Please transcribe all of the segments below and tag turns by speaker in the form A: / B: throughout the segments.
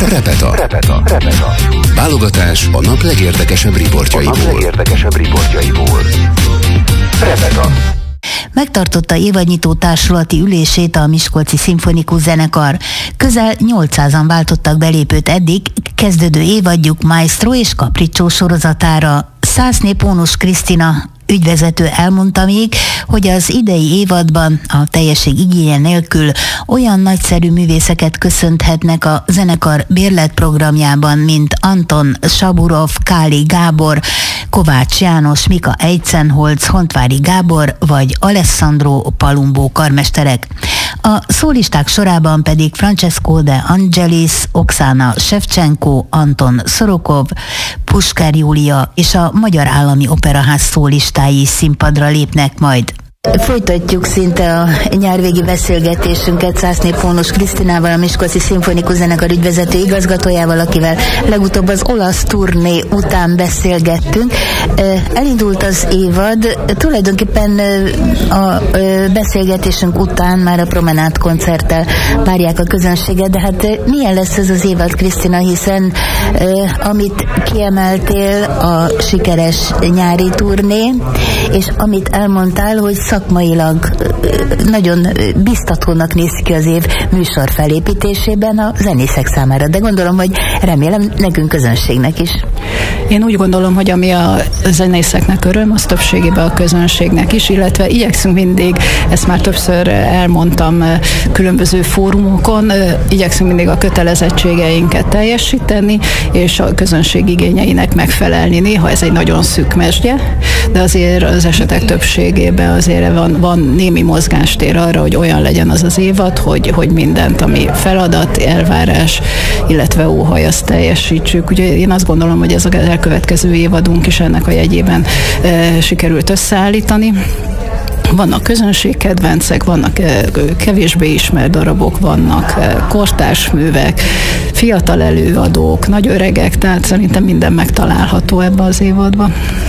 A: Repeta. Válogatás a nap legérdekesebb riportjaiból. Repeta.
B: Megtartotta évadnyitó társulati ülését a Miskolci Szimfonikus Zenekar. Közel 800-an váltottak belépőt eddig kezdődő évadjuk Maestro és Capriccio sorozatára. Szászné Pónus Krisztina ügyvezető elmondta még, hogy az idei évadban a teljesség igénye nélkül olyan nagyszerű művészeket köszönhetnek a zenekar bérletprogramjában, mint Anton Saburov, Káli Gábor, Kovács János, Mika Eisenholz, Hontvári Gábor vagy Alessandro Palumbo karmesterek. A szólisták sorában pedig Francesco de Angelis, Oksana Shevchenko, Anton Szorokov, Puskár Júlia és a Magyar Állami Operaház szólistái színpadra lépnek majd. Folytatjuk szinte a nyárvégi beszélgetésünket Szászné Pónus Krisztinával, a Miskolci Szimfonikus Zenekar ügyvezető igazgatójával, akivel legutóbb az olasz turné után beszélgettünk. Elindult az évad, tulajdonképpen a beszélgetésünk után már a Promenád koncerttel várják a közönséget, de hát milyen lesz ez az évad, Krisztina, hiszen amit kiemeltél, a sikeres nyári turné, és amit elmondtál, hogy szakmailag nagyon biztatónak néz ki az év műsor felépítésében a zenészek számára, de gondolom, hogy remélem nekünk közönségnek is.
C: Én úgy gondolom, hogy ami a zenészeknek öröm, az többségében a közönségnek is, illetve igyekszünk mindig, ezt már többször elmondtam különböző fórumokon, igyekszünk mindig a kötelezettségeinket teljesíteni, és a közönség igényeinek megfelelni. Néha ez egy nagyon szűk mesdje, de azért az esetek többségében azért van némi mozgástér arra, hogy olyan legyen az az évad, hogy mindent, ami feladat, elvárás, illetve óhaj, azt teljesítsük. Ugye én azt gondolom, hogy ez az elkövetkező évadunk is ennek a jegyében sikerült összeállítani. Vannak közönségkedvencek, vannak kevésbé ismert darabok, vannak kortárs művek, fiatal előadók, nagy öregek, tehát szerintem minden megtalálható ebbe az évadba.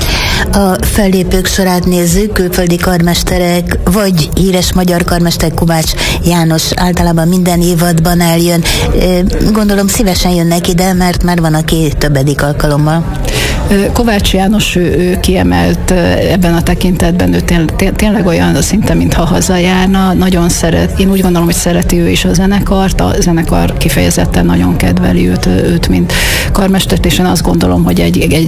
B: A fellépők sorát nézzük, külföldi karmesterek, vagy híres magyar karmester Kovács János általában minden évadban eljön. Gondolom szívesen jönnek ide, mert már van, aki többedik alkalommal.
C: Kovács János, ő kiemelt ebben a tekintetben, ő tényleg olyan szinte, mintha hazajárna, nagyon szeret, én úgy gondolom, hogy szereti ő is a zenekart, a zenekar kifejezetten nagyon kedveli őt mint karmestert, és én azt gondolom, hogy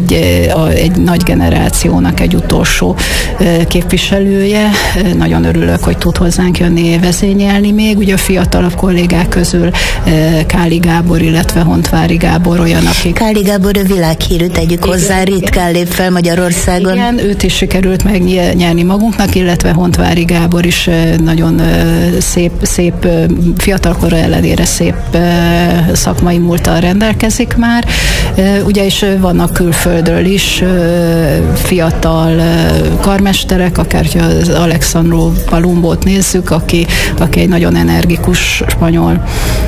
C: egy nagy generációnak egy utolsó képviselője. Nagyon örülök, hogy tud hozzánk jönni vezényelni még, ugye a fiatalabb kollégák közül Káli Gábor, illetve Hontvári Gábor olyan, akik... Káli Gábor
B: a világhírű, tegyük hozzá, ritkán lép fel Magyarországon.
C: Igen, őt is sikerült megnyerni magunknak, illetve Hontvári Gábor is nagyon szép fiatalkora ellenére szép szakmai múlttal rendelkezik már. Ugye is vannak külföldről is fiatal karmesterek, akár az Alessandro Palumbót nézzük, aki egy nagyon energikus spanyol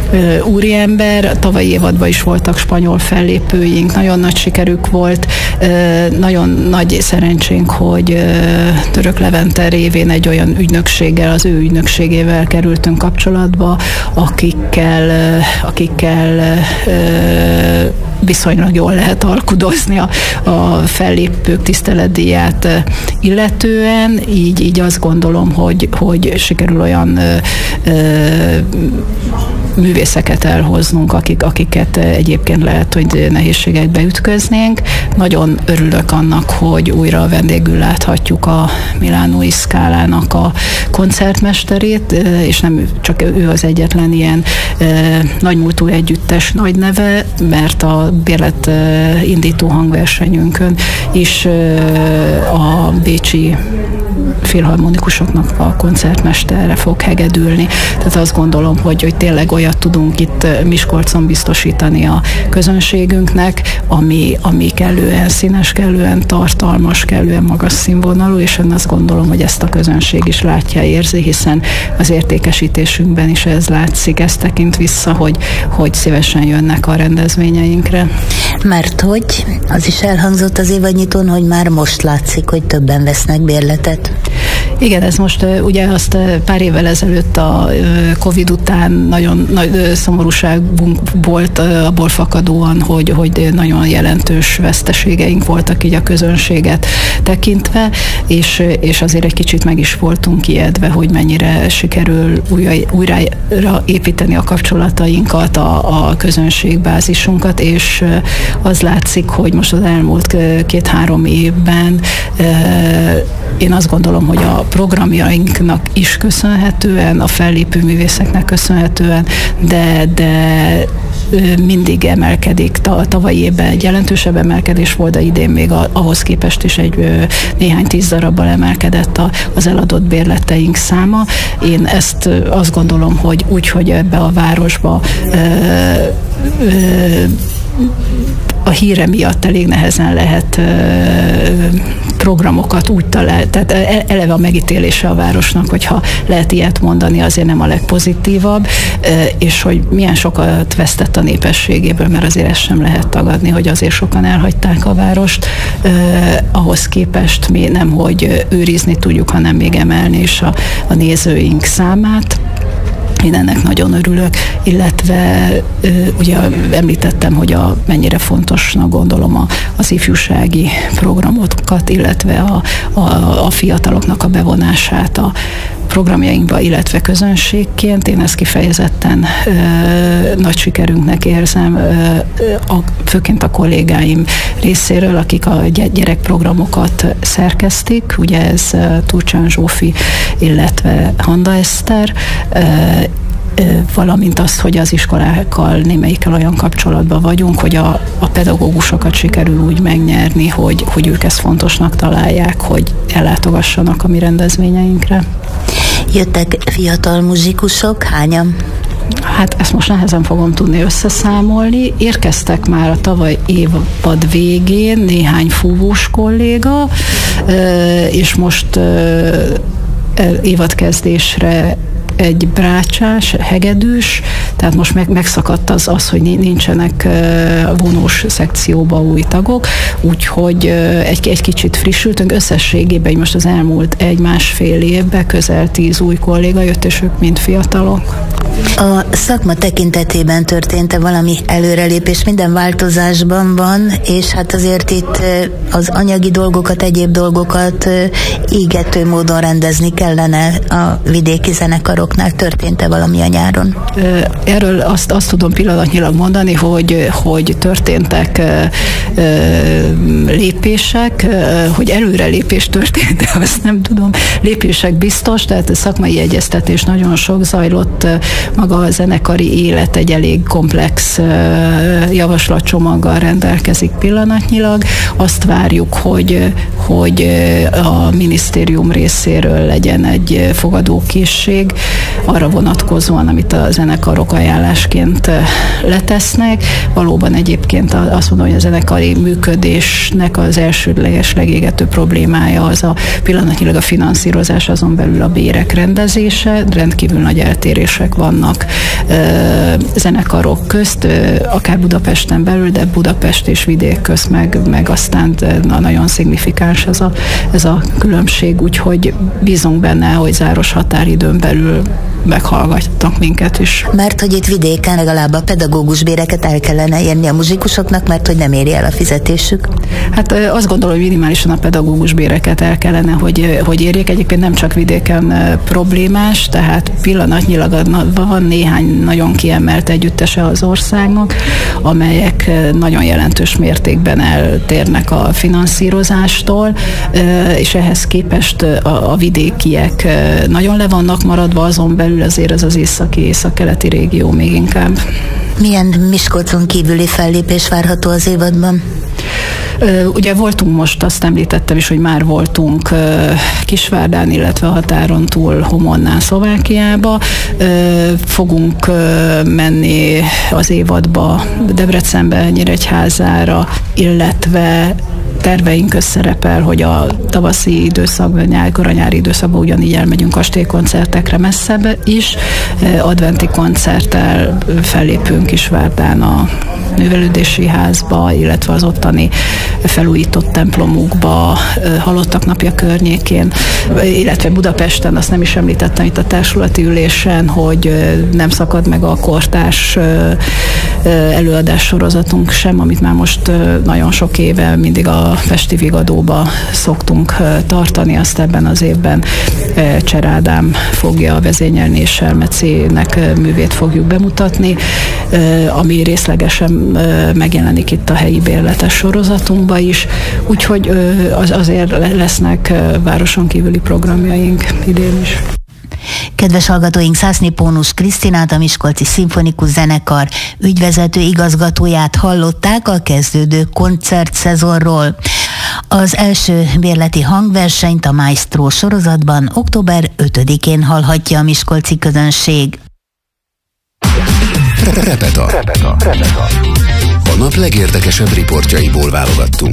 C: úriember. Tavalyi évadban is voltak spanyol fellépőink, nagyon nagy sikerük volt, nagyon nagy szerencsénk, hogy Török Levente révén egy olyan ügynökséggel, az ő ügynökségével kerültünk kapcsolatba, akikkel viszonylag jól lehet alkudozni a fellépők tiszteletdíját illetően, így azt gondolom, hogy sikerül olyan művészeket elhoznunk, akiket egyébként lehet, hogy nehézségekbe ütköznénk. Nagyon örülök annak, hogy újra vendégül láthatjuk a Milánói Scala-nak a koncertmesterét, és nem csak ő az egyetlen ilyen nagymúltú együttes nagy neve, mert a bérlet indító hangversenyünkön is a bécsi filharmonikusoknak a koncertmesterre fog hegedülni. Tehát azt gondolom, hogy tényleg olyat tudunk itt Miskolcon biztosítani a közönségünknek, ami kellően színes, kellően tartalmas, kellően magas színvonalú, és én azt gondolom, hogy ezt a közönség is látja, érzi, hiszen az értékesítésünkben is ez látszik, ez tekint vissza, hogy szívesen jönnek a rendezvényeinkre.
B: Mert hogy az is elhangzott az évadnyitón, hogy már most látszik, hogy többen vesznek bérletet.
C: Igen, ez most ugye azt pár évvel ezelőtt a Covid után nagyon nagy szomorúságunk volt abból fakadóan, hogy nagyon jelentős veszteségeink voltak így a közönséget tekintve, és azért egy kicsit meg is voltunk ijedve, hogy mennyire sikerül újra építeni a kapcsolatainkat, a közönségbázisunkat, és az látszik, hogy most az elmúlt 2-3 évben én azt gondolom, hogy a programjainknak is köszönhetően, a fellépő művészeknek köszönhetően, de mindig emelkedik. Tavalyi évben egy jelentősebb emelkedés volt, de idén még ahhoz képest is egy néhány 10 darabbal emelkedett az eladott bérleteink száma. Én ezt azt gondolom, hogy úgy, hogy ebbe a városba a híre miatt elég nehezen lehet programokat úgy találni, tehát eleve a megítélése a városnak, hogyha lehet ilyet mondani, azért nem a legpozitívabb, és hogy milyen sokat vesztett a népességéből, mert azért ezt sem lehet tagadni, hogy azért sokan elhagyták a várost, ahhoz képest mi nem, hogy őrizni tudjuk, hanem még emelni is a nézőink számát. Én ennek nagyon örülök, illetve ugye említettem, hogy mennyire fontosnak gondolom az ifjúsági programokat, illetve a fiataloknak a bevonását a programjainkba, illetve közönségként. Én ezt kifejezetten nagy sikerünknek érzem, főként a kollégáim részéről, akik a gyerekprogramokat szerkesztik, ugye ez Turcsán Zsófi, illetve Handa Eszter, valamint azt, hogy az iskolákkal némelyikkel olyan kapcsolatban vagyunk, hogy a pedagógusokat sikerül úgy megnyerni, hogy ők ezt fontosnak találják, hogy ellátogassanak a mi rendezvényeinkre.
B: Jöttek fiatal muzsikusok, hányan?
C: Hát ezt most nehezen fogom tudni összeszámolni. Érkeztek már a tavaly évad végén néhány fúvós kolléga, és most évadkezdésre egy brácsás, hegedűs, tehát most megszakadt az, hogy nincsenek vonós szekcióba új tagok, úgyhogy egy kicsit frissültünk. Összességében most az elmúlt 1-1,5 évben közel 10 új kolléga jött, és ők mind fiatalok.
B: A szakma tekintetében történt-e valami előrelépés? Minden változásban van, és hát azért itt az anyagi dolgokat, egyéb dolgokat égető módon rendezni kellene a vidéki zenekaroknál. Történt-e valami a nyáron?
C: Erről azt tudom pillanatnyilag mondani, hogy történtek lépések, hogy előrelépés történt, de azt nem tudom. Lépések biztos, tehát a szakmai egyeztetés nagyon sok zajlott, maga a zenekari élet egy elég komplex javaslatcsomaggal rendelkezik pillanatnyilag. Azt várjuk, hogy a minisztérium részéről legyen egy fogadókészség arra vonatkozóan, amit a zenekarok ajánlásként letesznek. Valóban egyébként azt mondom, hogy a zenekari működésnek az elsődleges, legégető problémája az pillanatnyilag a finanszírozás, azon belül a bérek rendezése. Rendkívül nagy eltérések vannak zenekarok közt, akár Budapesten belül, de Budapest és vidék közt meg aztán nagyon szignifikáns ez a különbség, úgyhogy bízunk benne, hogy záros határidőn belül meghallgatnak minket is.
B: Mert hogy itt vidéken legalább a pedagógus béreket el kellene érni a muzsikusoknak, mert hogy nem éri el a fizetésük?
C: Hát azt gondolom, hogy minimálisan a pedagógus béreket el kellene, hogy érjék. Egyébként nem csak vidéken problémás, tehát pillanatnyilag van néhány nagyon kiemelt együttese az országnak, amelyek nagyon jelentős mértékben eltérnek a finanszírozástól, és ehhez képest a vidékiek nagyon le vannak maradva, azon belül azért ez az észak-keleti régió még inkább.
B: Milyen Miskolcon kívüli fellépés várható az évadban?
C: Ugye voltunk most, azt említettem is, hogy már voltunk Kisvárdán, illetve a határon túl Homonnán, Szlovákiába. Fogunk menni az évadba Debrecenbe, Nyíregyházára, illetve terveink közszerepel, hogy a tavaszi időszakban, koranyári időszakban ugyanígy elmegyünk kastélykoncertekre messzebb is. Adventi koncerttel fellépünk Kisvárdán a művelődési házba, illetve az ottani felújított templomukba, Halottak napja környékén, illetve Budapesten, azt nem is említettem itt a társulati ülésen, hogy nem szakad meg a kortárs előadás sorozatunk sem, amit már most nagyon sok éve mindig a Pesti Vigadóba szoktunk tartani, azt ebben az évben Cser Ádám fogja vezényelni, és Selmecinek művét fogjuk bemutatni, ami részlegesen megjelenik itt a helyi bérletes sorozatunkba is, úgyhogy azért lesznek városon kívüli programjaink idén is.
B: Kedves hallgatóink, Szászné Pónus Krisztinát, a Miskolci Szimfonikus Zenekar ügyvezető igazgatóját hallották a kezdődő koncertszezonról. Az első bérleti hangversenyt a Maestro sorozatban október 5-én hallhatja a miskolci közönség.
A: Repeta. A nap legérdekesebb riportjaiból válogattunk.